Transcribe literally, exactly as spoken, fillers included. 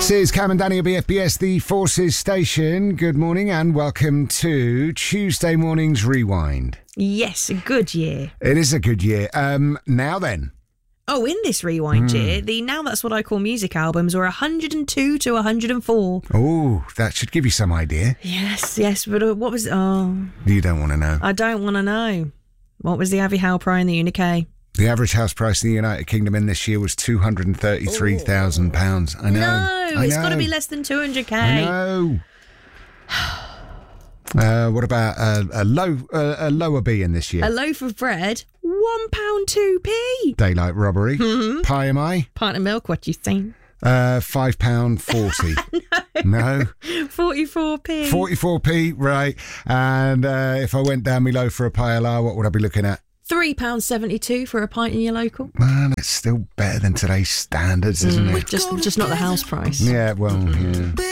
This is Cam and Danny at B F B S, the Forces Station. Good morning and welcome to Tuesday morning's Rewind. Yes, a good year. It is a good year. Um, now then. Oh, in this Rewind Mm. year, the Now That's What I Call Music albums were one hundred two to one hundred four. Oh, that should give you some idea. Yes, yes, but uh, what was... Oh, You don't want to know. I don't want to know. What was the Abbey Howe Prize in the Unique? The average house price in the United Kingdom in this year was two hundred thirty-three thousand pounds. I know. No, I it's know. got to be less than two hundred K. I know. Uh, what about a, a low, uh, a lower B in this year? A loaf of bread, one pound two p. Daylight robbery. Mm-hmm. Pie am I? Pint of milk, what you think? Uh, five pound forty. No. forty-four p. Forty-four p. Right. And uh, if I went down below for a paella, what would I be looking at? three pounds seventy-two for a pint in your local. Man, it's still better than today's standards, isn't Mm, it? just, just not the house price. Yeah. Well. Yeah.